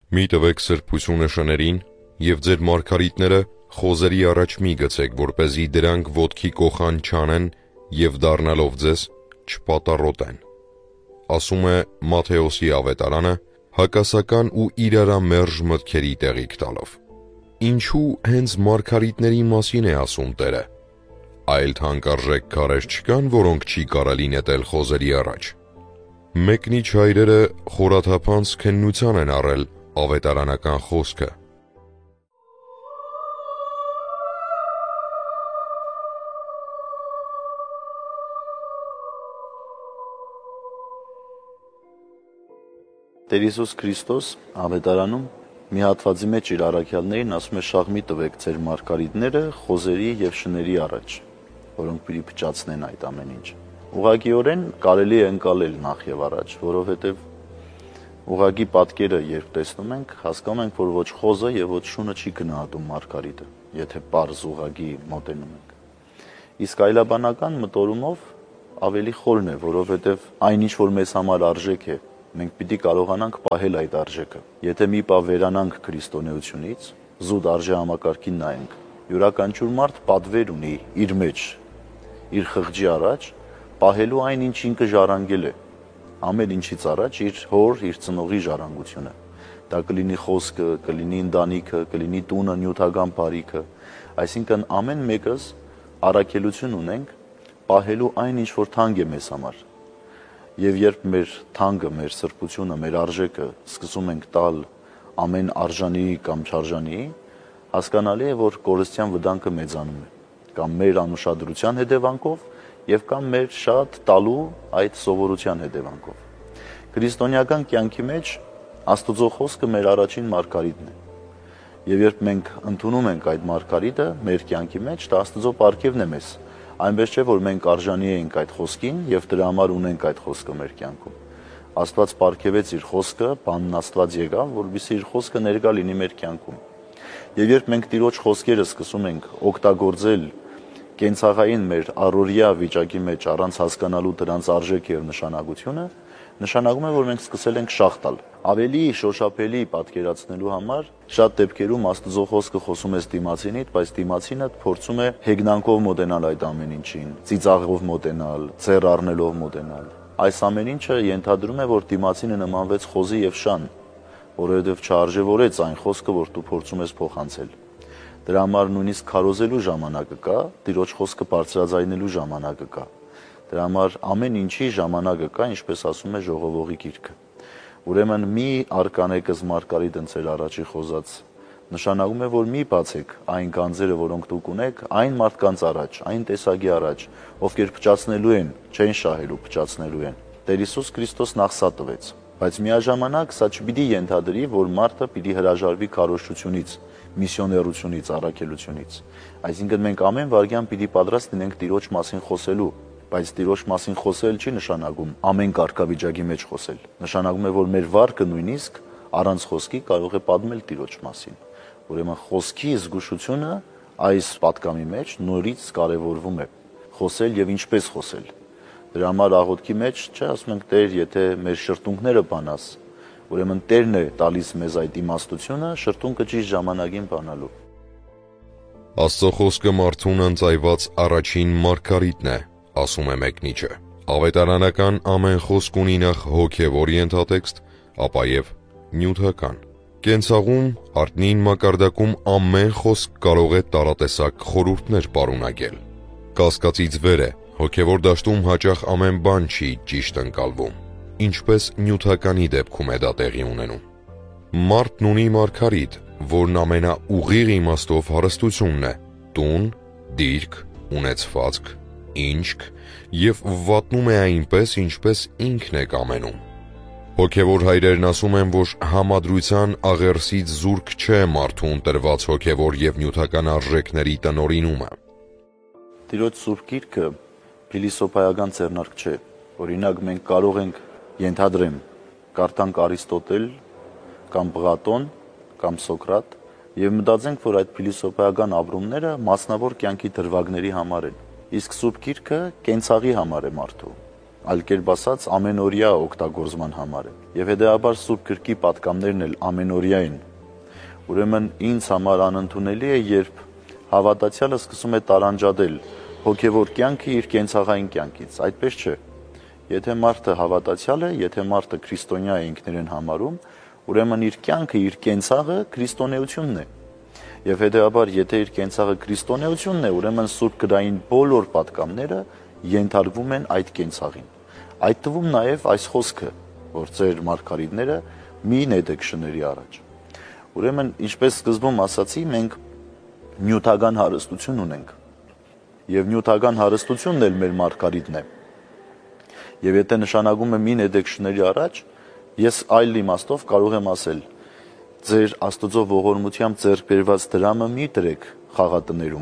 Մի տվեք սրբությունը շներին և ձեր մարգարիտները խոզերի առաջ մի գցեք, որպեսզի դրանք ոտքի կոխան չանեն և դառնալով ձեզ չպատառոտեն։ Ասում է Մատթեոսի ավետարանը, հակասական ու իրարամերժ մտքերի տեղիք տալով։ Ինչու հենց մարգարիտների մասին է ասում Տերը։ Այլ թանկարժեք քարեր չկան, որոնք չի կարելի նետել խոզերի առաջ։ Մեկնիչ հայրերը խորաթափանց քննության են առել ավետարանական խոսքը։ Տեր Հիսուս Քրիստոս ավետարանում մի հատվածի մեջ իր առաքյալներին ասում է շաղ մի տվեք ձեր մարգարիտները խոզերի և շների առաջ, որոնք պիտի փճացնեն այդ ամեն ինչ։ Ուղղակիորեն կարելի է ընկալել նախ եւ առաջ, որովհետեւ ուղղակի պատկերը երբ տեսնում ենք, հասկանում ենք, որ ոչ խոզը եւ ոչ շունը չի գնահատում մարգարիտը, եթե պարզ ուղղակի մոտենում ենք։ Իսկ այլաբանական մտորումով ավելի խորն է, որովհետեւ այնինչ որ մեզ համար արժեք է, մենք պիտի կարողանանք պահել այդ արժեքը։ Եթե մի պահ վերանանք քրիստոնեությունից, զուտ արժե համակարգին նայենք, յուրաքանչյուր մարդ պատվեր ունի իր մեջ, իր խղճի առաջ, պահելու այն, ինչ ինքը ժառանգել է, ամեն ինչից առաջ իր հոր, իր ծնողի ժառանգությունը։ Դա կլինի խոսքը, կլինի ընտանիքը, կլինի տունը, նյութական բարիքը, այսինքն ամեն մեկս առաքելություն ունենք պահելու այն, ինչ որ թանկ է մեզ համար։ Եվ երբ մեր թանկը, մեր սրբությունը, մեր արժեքը սկսում ենք տալ ամեն արժանի կամ չարժանի, հասկանալի է, որ կորստյան վտանգը մեծանում է, կամ մեր անուշադրության հետևանքով եւ կամ մեր շատ տալու այդ սովորության հետևանքով։ Քրիստոնեական կյանքի մեջ Աստծո խոսքը մեր առաջին մարգարիտն է։ Եվ երբ մենք ընդունում ենք այդ մարգարիտը մեր կյանքի մեջ, դա Աստծո պարգևն է մեզ։ Այնպես չէ, որ մենք արժանի ենք այդ խոսքին եւ դրա համար ունենք այդ խոսքը մեր կյանքում։ Աստված պարգևեց իր խոսքը, բանն Աստված եկավ, որովհետեւ իր խոսքը ներկա լինի մեր կյանքում։ Եվ երբ մենք Տիրոջ խոսքերը սկսում ենք օգտագործել կենցաղային մեր առօրյա վիճակի մեջ առանց հասկանալու դրանց արժեքը եւ նշանակությունը, նշանակում է, որ մենք սկսել ենք շաղ տալ։ Ավելի շոշափելի պատկերացնելու համար շատ դեպքերում Աստծո խոսքը խոսում է դիմացինիդ, բայց դիմացինը փորձում է հեգնանքով մոտենալ այդ ամեն ինչին, ծիծաղով մոտենալ, ձեռ առնելով մոտենալ։ Այս ամեն ինչը ենթադրում է, որ դիմացինը նմանվեց խոզի եւ շան, որովհետեւ չարժևորեց այն խոսքը, որ դու փորձում ես փոխանցել։ Դրա համար նույնիսկ քարոզելու ժամանակը կա, Տիրոջ խոսքը բարձրաձայնելու ժամանակը կա։ Դրա համար ամեն ինչի ժամանակը կա, ինչպես ասում է ժողովողի գիրքը։ Ուրեմն մի արկանեկս մարգարիտն ձեր առաջի խոզած նշանակում է, որ մի բացեք այն գանձերը, որոնք դուք ունեք, այն մարդկանց առաջ, այն տեսակի առաջ, ովքեր փճացնելու են, չեն շահելու, փճացնելու են։ Տեր Հիսուս Քրիստոս նախ սա տվեց, բայց միաժամանակ սա չպիտի ենթադրի, որ մարդը պիտի հրաժարվի քարոզչությունից, միսիոներությունից, առաքելությունից։ Այսինքն մենք ամեն վարքյան պիտի պատրաստ լինենք Տիրոջ մասին խոսելու, բայց Տիրոջ մասին խոսել չի նշանակում ամեն կարգավիճակի մեջ խոսել։ Նշանակում է, որ մեր վարքը նույնիսկ առանց խոսքի կարող է պատմել Տիրոջ մասին։ Ուրեմն խոսքի զգուշությունը այս պատկամի մեջ նորից կարևորվում է։ Խոսել եւ ինչպես խոսել։ Դրա համար աղոթքի մեջ չէ ասում ենք Տեր, եթե մեր շրթունքները բանաս, ուրեմն Տերն է տալիս մեզ այդ իմաստությունը շրթունքը ճիշտ ժամանակին բանալու։ Աստծո խոսքը մարդուն ընծայված առաջին մարգարիտն է, ասում է մեկնիչը։ Ավետարանական ամեն խոսք ունի նախ հոգևոր ենթատեքստ, ապա եւ նյութական։ Կենցաղում, արտնին մակարդակում ամեն խոսք կարող է տարատեսակ խորհուրդներ պարունակել։ Կասկածից վեր է, հոգևոր դաշտում հաճախ ամեն բան չի ճիշտ ընկալվում, ինչպես նյութականի դեպքում է դա տեղի ունենում։ Մարդն ունի մարգարիտ, որն ամենաուղիղ իմաստով հարստությունն է՝ տուն, դիրք, ունեցվածք, ինչք եւ վատնում է այնպես, ինչպես ինքն է կամենում։ Հոգևոր հայրերն ասում են, որ համադրության աղերսից զուրկ չէ մարդուն տրված հոգևոր եւ նյութական արժեքների տնօրինումը։ Տիրոջ Սուրբ Գիրքը փիլիսոփայական ձեռնարկ չէ։ Օրինակ մենք կարող ենք ենթադրեմ կարդանք Արիստոտել կամ Պլատոն կամ Սոկրատ եւ մտածենք, որ այդ փիլիսոփայական ապրումները մասնավոր կյանքի դրվագների համար են։ Իսկ Սուրբ Գիրքը կենցաղի համար է մարդու։ այլ կերպ ասած ամենօրյա օգտագործման համար է։ Եվ հետեւաբար Սուրբ Գրքի պատգամներն էլ ամենօրյա են։ Ուրեմն ինձ համար անընդունելի է, երբ հավատացյալը սկսում է տարանջատել հոգևոր կյանքը իր կենցաղային կյանքից։ Այդպես չէ։ Եթե մարդը հավատացյալ է, եթե մարդը քրիստոնյա է ինքներեն համարում, ուրեմն իր կյանքը, իր կենցաղը քրիստոնեությունն է։ Եվ հետեւաբար, եթե իր կենցաղը քրիստոնեությունն է, ուրեմն Սուրբ Գրային բոլոր պատգամները ենթարկվում են այդ կենցաղին։ Այդ թվում նաև այս խոսքը, որ ձեր մարգարիտները մի նետեք շների առաջ։ Ուրեմն, ինչպես սկզբում ասացի, մենք նյութական հարստություն ունենք։ Եվ նյութական հարստությունն էլ մեր մարգարիտն է։ Եվ եթե նշանակում է մի նետեք շների առաջ, ես այլ իմաստով կարող եմ ասել. ձեր Աստծո ողորմությամբ ձեռք բերված դրամը մի դրեք խաղատներում։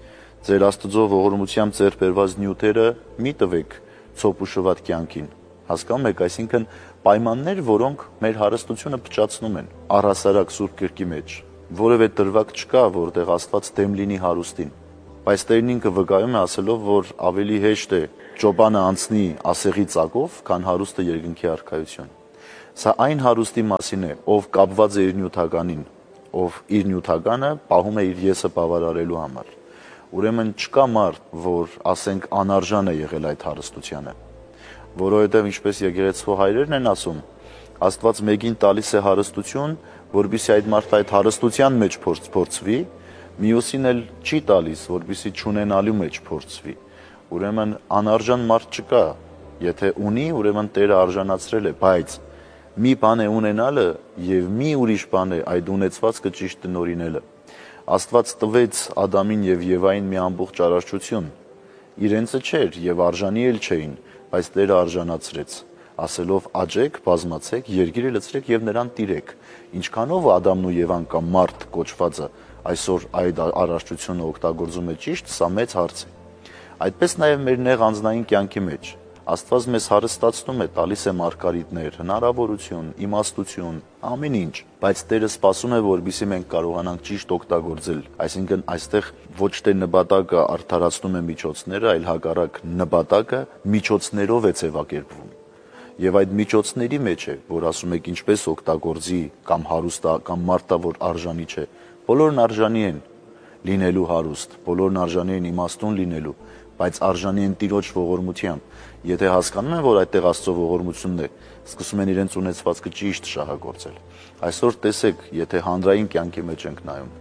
Ձեր Աստծո ողորմությամբ ձեռք բերված նյութերը մի տվեք ցոփուշված կյանքին։ Հասկանում եք, այսինքն պայմաններ, որոնք մեր հարստությունը փչացնում են։ Առհասարակ Սուրբ Գրքի մեջ որևէ դրվագ չկա, որտեղ Աստված դեմ լինի հարուստին։ Բայց Տերն ինքը վկայում է ասելով, որ ավելի հեշտ է ճոպանը անցնի ասեղի ծակով, քան հարուստը երկնքի արքայություն։ Սա այն հարուստի մասին է, ով կապված է իր նյութականին, ով իր նյութականը պահում է իր եսը բավարարելու համար։ Ուրեմն չկա մարդ, որ ասենք անարժան է եղել այդ հարստությանը, որովհետև ինչպես եկեղեցու հայրերն են ասում, Աստված մեկին տալիս է հարստություն, որպեսզի այդ մարդը այդ հարստության մեջ փորձվի, մյուսին էլ չի տալիս, որպեսզի չունենալու մեջ փորձվի։ Ուրեմն անարժան մարդ չկա, եթե ունի, ուրեմն Տերը արժանացրել է, բայց մի բան է ունենալը եւ մի ուրիշ բան է այդ ունեցվածքը ճիշտ տնօրինելը։ Աստված տվեց Ադամին եւ Եվային մի ամբողջ արարչություն։ Իրենցը չէր եւ արժանի էլ չէին, բայց Տերը արժանացրեց, ասելով աճեք, բազմացեք, երկիրը լցրեք եւ նրան տիրեք։ Ինչքանով Ադամն ու Եվան կամ մարդ կոչվածը այսօր այդ արարչությունը օգտագործում է ճիշտ, սա մեծ հարց է։ Այդպես նաև մեր նեղ անձնային կյանքի մեջ Աստված մեզ հարստացնում է, տալիս է մարգարիտներ, հնարավորություն, իմաստություն, ամեն ինչ, բայց Տերը սպասում է, որպեսզի մենք կարողանանք ճիշտ օգտագործել։ Այսինքն այստեղ ոչ թե նպատակը արդարացնում է միջոցները, այլ հակառակ նպատակը միջոցներով է ձևակերպվում։ Եվ այդ միջոցների մեջ է, որ ասում եք ինչպես օգտագործի կամ հարուստա կամ մարդա, որ արժանի չէ։ Բոլորն արժանի են լինելու հարուստ, բոլորն արժանի են իմաստուն լինելու, բայց արժանի են Տիրոջ ողորմությամբ։ Եթե հասկանում են, որ այդտեղ Աստծո ողորմությունն է, սկսում են իրենց ունեցվածքը ճիշտ շահագործել։ Այսօր տեսեք, եթե հանրային կյանքի մեջ ենք նայում,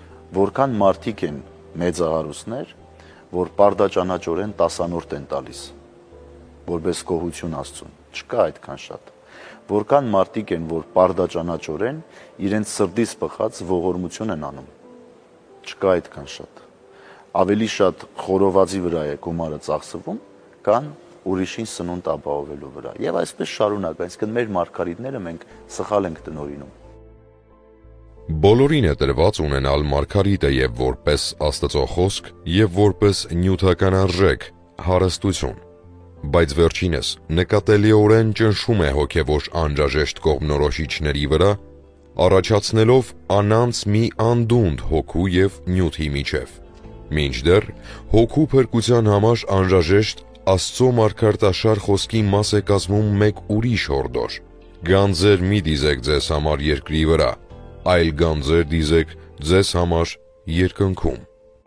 որքան մարդիկ են մեծահարուստներ, որ պարդաճանաչորեն տասանորդ են տալիս, որպես գոհություն Աստծուն, չկա այդքան շատ։ Որքան մարդիկ են, որ պարդաճանաչորեն իրենց սրտից բխած ողորմություն են անում, չկա այդքան շատ։ Ավելի շատ խորովածի վրա է գումարը ծախսվում, քան ուրիշին սնունդ ապահովելու վրա։ Եվ այսպես շարունակ, այսինքն մեր մարգարիտները մենք սխալ ենք տնօրինում։ Բոլորին է տրված ունենալ մարգարիտը եւ որպես Աստծո խոսք եւ որպես նյութական արժեք, հարստություն, բայց վերջինս նկատելիորեն ճնշում է հոգեվոր անհրաժեշտ կողմնորոշիչների վրա, առաջացնելով անանց մի անդունդ հոգու եւ նյութի միջև։ Մինչդեռ հոգու փրկության համար անհրաժեշտ Աստծո մարգարտաշար խոսքի մաս է կազմում մեկ ուրիշ հորդոր. «Գանձեր մի դիզեք ձեզ համար երկրի վրա, այլ գանձեր դիզեք ձեզ համար երկնքում»։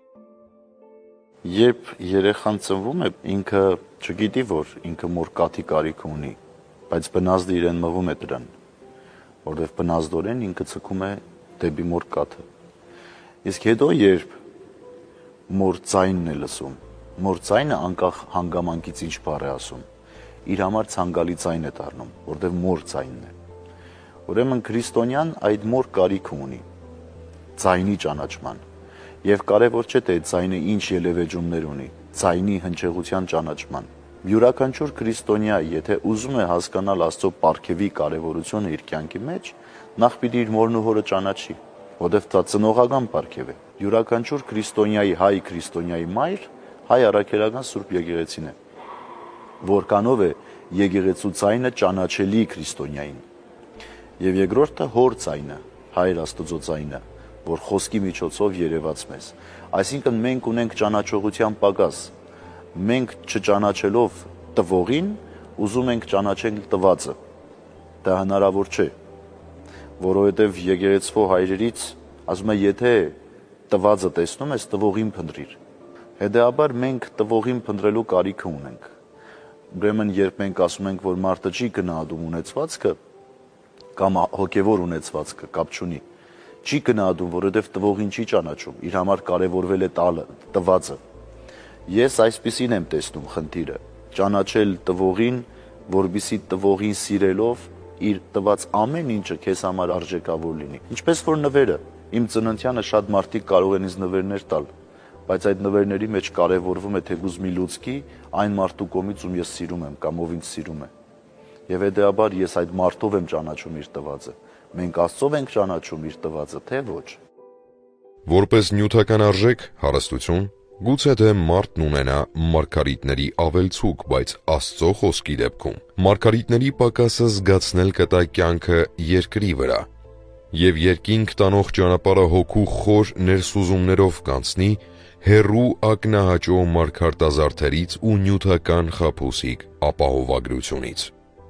Երբ երեխան ծնվում է, ինքը չգիտի, որ ինքը մոր կաթի կարիք ունի, բայց բնազդը իրեն մղում է դրան, որովհետև բնազդորեն ինքը ցկում է դեպի մոր կաթը։ Իսկ հետո երբ մոր ձայնն է լսում, մոր ձայնը անկախ հանգամանքից ինչ բառ է ասում, իր համար ցանկալի ձայն է դառնում, որովհետև մոր ձայնն է։ Ուրեմն քրիստոնյան այդ մոր կարիքը ունի ձայնի ճանաչման։ Եվ կարևոր չէ թե ձայնը ինչ ելևեջումներ ունի, ձայնի հնչեղության ճանաչման։ Յուրաքանչյուր քրիստոնյա, եթե ուզում է հասկանալ Աստծո պարգևի կարևորությունը իր կյանքի մեջ, նախ պիտի իր մորն ու հորը ճանաչի, որովհետև դա ծնողական պարգև է։ Յուրաքանչյուր քրիստոնյայի, հայ քրիստոնյայի մայր հայ առաքելական Սուրբ Եկեղեցին է, որքանով է եկեղեցու ձայնը ճանաչելի քրիստոնյային։ Եվ երկրորդը հոր ձայնը, Հայր Աստծո ձայնը, որ խոսքի միջոցով երևաց մեզ։ Այսինքն մենք ունենք ճանաչողության պակաս։ Մենք չճանաչելով տվողին, ուզում ենք ճանաչել տվածը։ Դա հնարավոր չէ, որովհետև եկեղեցվո հայրերից ասում է, եթե տվածը տեսնում ես, տվողին փնտրիր։ Հետեւաբար մենք տվողին փնտրելու կարիք ունենք։ Ուրեմն երբ մենք ասում ենք, որ մարդը չի գնահատում ունեցվածքը կամ հոգևոր ունեցվածքը, կապ չունի, չի գնահատում, որովհետև տվողին չի ճանաչում, իր համար կարևորվել է տալը, տվածը։ Ես այսպիսին եմ տեսնում խնդիրը, ճանաչել տվողին, որպեսզի տվողին սիրելով իր տված ամեն ինչը քեզ համար արժեքավոր լինի։ Ինչպես որ նվերը, իմ ծննդյանը շատ մարդիկ կարող են ինձ նվերներ տալ, բայց այդ նվերների մեջ կարևորվում է թեկուզ մի լուցկի այն մարդու կողմից, ում ես սիրում եմ կամ ով ինձ սիրում է։ Եվ հետեւաբար ես այդ մարդով եմ ճանաչում իր տվածը։ Մենք Աստծով ենք ճանաչում իր տվածը, թե ոչ։ Որպես նյութական արժեք, հարստություն, գուցե թե մարդն ունենա մարգարիտների ավելցուկ, բայց Աստծո խոսքի դեպքում մարգարիտների պակասը զգացնել կտա կյանքը երկրի վրա, եւ երկինք տանող ճանապարհը հոգու խոր ներսուզումներով կանցնի հերու ակնահաճո մարգարտազարդերից ու նյութական խաբուսիկ ապահովագրությունից։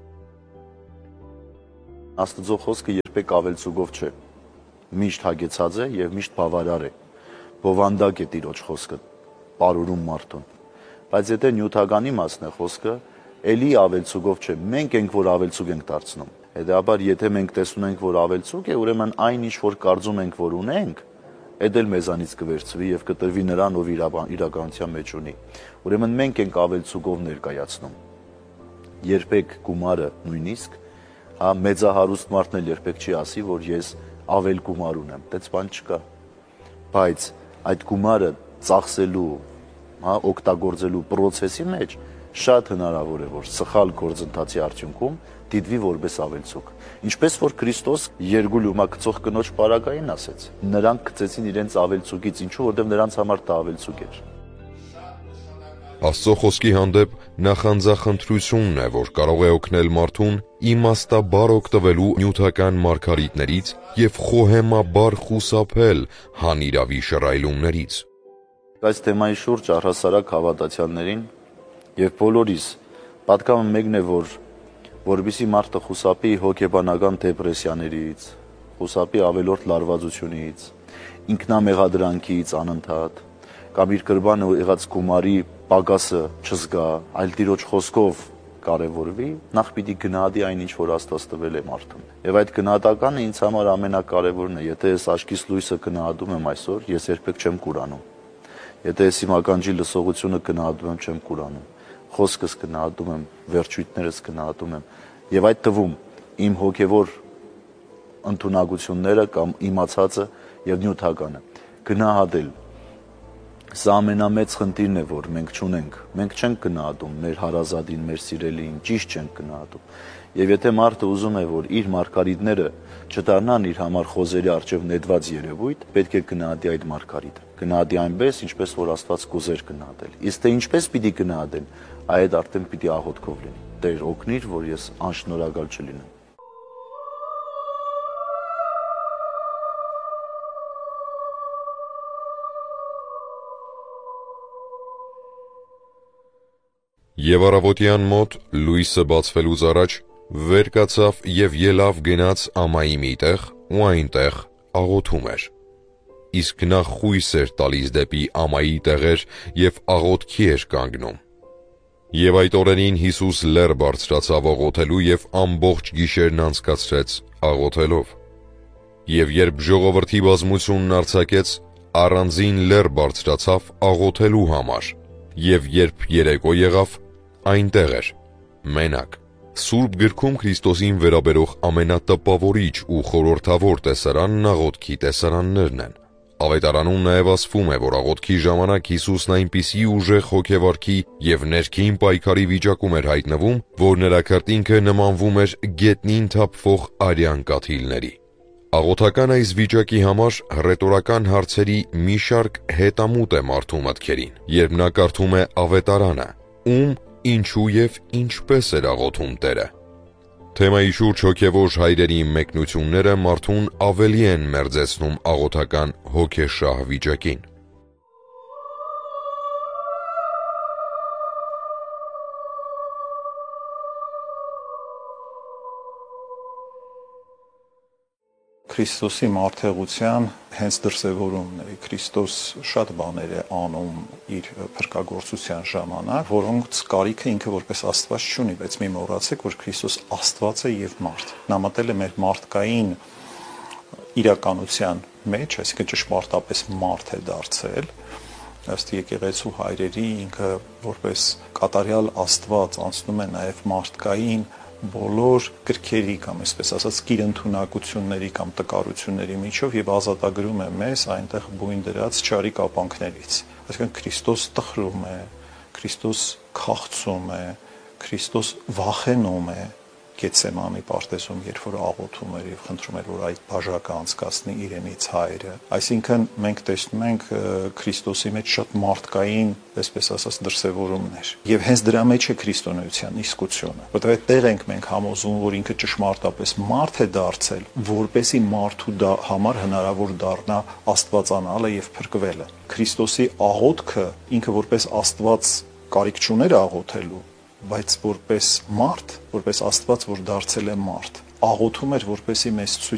Աստծո խոսքը երբեք ավելցուկով չէ, միշտ հագեցած է եւ միշտ բավարար է, բովանդակ է Տիրոջ խոսքը, պարուրում մարդուն, բայց եթե նյութականի մասն է խոսքը, էլի ավելցուկով չէ, մենք ենք, որ ավելցուկ ենք դարձնում, հետեւաբար եթե մենք տեսնում ենք, որ ավելցուկ է, ուրեմն այն ինչ որ կարծում ենք, որ ունենք, այդ էլ մեզանից կվերցվի եւ կտրվի նրան, ով իրականության մեջ ունի, ուրեմն մենք ենք ավելցուկով ներկայացնում, երբեք գումարը նույնիսկ մեծահարուստ մարդն էլ երբեք չի ասի, որ ես ավել գումար ունեմ, դες բան չկա, բայց այդ գումարը ծախսելու, օգտագործելու process-ի մեջ շատ հնարավոր է, որ սխալ գործընթացի արդյունքում դիտվի որպես ավելցուկ։ Ինչպես որ Քրիստոս երկու լումակցող կնոջ պարագային ասեց, նրանք գծեցին իրենց ավելցուկից, ինչու, որովհետև նրանց համար դա ավելցուկ էր։ Աստծո խոսքի հանդեպ նախանձախնդրությունն է, որ կարող է օգնել մարդուն իմաստաբար օգտվելու նյութական մարգարիտներից եւ խոհեմաբար խուսափել հանիրավի շռայլումներից։ Այս թեմայի շուրջ առհասարակ հավատացյալներին եւ բոլորիս պատկանում մեկն է, որպեսզի մարդը խուսափի հոգեբանական դեպրեսիաներից, խուսափի ավելորդ լարվածությունից, ինքնամեղադրանքից անընդհատ, կամ իր կրբանը եղած գումարի պակասը չզգա, այլ Տիրոջ խոսքով կարևորվի, նախ պիտի գնահատի այն ինչ որ Աստված տվել է մարդուն։ Եվ այդ գնահատականը ինձ համար ամենակարևորն է, եթե ես աչքիս լույսը գնահատում եմ այսօր, ես երբեք չեմ կուրանում։ Եթե ես իմ ականջի լսողությունը գնահատում եմ, չեմ կուրանում։ Խոսքս գնահատում եմ, վերջույթներս գնահատում եմ, եւ այդ թվում իմ հոգեվոր ընդունակությունները կամ իմացածը եւ նյութականը գնահատել։ Սա ամենամեծ խնդիրն է, որ մենք չունենք։ Մենք չենք գնահատում մեր հարազատին, մեր սիրելիին, ճիշտ չենք գնահատում։ Եվ եթե մարդը ուզում է, որ իր մարգարիտները չդառնան իր համար խոզերի առջև նետված երևույթ, պետք է գնահատի այդ մարգարիտը։ Գնահատի այնպես, ինչպես որ Աստված կուզեր գնահատել։ Իսկ թե ինչպես պիտի գնահատեն, այդ արդեն պիտի աղոթքով լինի։ Տեր օգնիր, որ ես անշնորհակալ չլինեմ։ Եվ առավոտյան մոտ լույսը բացվելուց առաջ վեր կացավ եւ ելավ գնաց ամայի մի տեղ ու այնտեղ աղոթում էր։ Իսկ նա խույս էր տալիս դեպի ամայի տեղեր եւ աղոթքի էր կանգնում։ Եվ այդ օրերին Հիսուս լեռ բարձրացավ աղոթելու եւ ամբողջ գիշերն անցկացրեց աղոթելով։ Եվ երբ ժողովրդի բազմությունն արձակեց, առանձին լեռ բարձրացավ աղոթելու համար։ Եվ երբ երեկո եղավ, այնտեղ էր, մենակ։ Սուրբ գրքում Քրիստոսին վերաբերող ամենատպավորիչ ու խորհրդավոր տեսարանն աղոթքի տեսարաններն են։ Ավետարանում նաև ասվում է, որ աղոթքի ժամանակ Հիսուսն այնպիսի ուժեղ հոգեվարքի եւ ներքին պայքարի վիճակում էր հայտնվում, որ նրա քրտինքը նմանվում էր գետնին թափվող արյան կաթիլների։ Աղոթական այս վիճակի համար հռետորական հարցերի մի շարք հետամուտ է մարդու մտքերին, երբ նա կարդում է ավետարանը, ում, ինչու եւ ինչպես էր աղոթում Տերը։ Թեմայի շուրջ հոգևոր հայրերի մեկնությունները մարդուն ավելի են մերձեցնում աղոթական հոգեշահ վիճակին։ Քրիստոսի մարդեղության հենց դրսևորումն է։ Քրիստոս շատ բաներ է անում իր փրկagorցության ժամանակ, որոնց կարիքը ինքը որպես Աստված չունի, բայց մի մոռացեք, որ Քրիստոս Աստված է եւ մարդ։ Նա մտել է մեր մարդկային իրականության մեջ, այսինքն ճշմարտապես մարդ է դարձել, ըստ եկեղեցու հայրերի ինքը որպես կատարյալ Աստված անցնում է նաև մարդկային բոլոր գրքերի կամ այսպես ասած գիրընդունակությունների կամ տկարությունների միջով եւ ազատագրում է մեզ այնտեղ բույն դրած չարի կապանքներից։ Այսինքն Քրիստոս տխրում է, Քրիստոս քաղցում է, Քրիստոս վախենում է Գեթսեմանի պարտեզում, երբ որ աղոթում էր եւ խնդրում էր, որ այդ բաժակը անցկացնի իրենից հայրը։ Այսինքն մենք տեսնում ենք Քրիստոսի մեջ շատ մարդկային, այսպես ասած, դրսևորումներ։ Եվ հենց դրա մեջ է քրիստոնեության իսկությունը։ Որտեղ այդտեղ ենք մենք համոզվում, որ ինքը ճշմարտապես մարդ է դարձել, որպեսի մարդու համար հնարավոր դառնա աստվածանալը եւ փրկվելը։ Քրիստոսի աղոթքը ինքը որպես Աստված կարիք չուներ աղոթելու, բայց որպես մարդ, որպես Աստված, որ դարձել է մարդ, աղոթում էր, որպեսի մեզ ցույց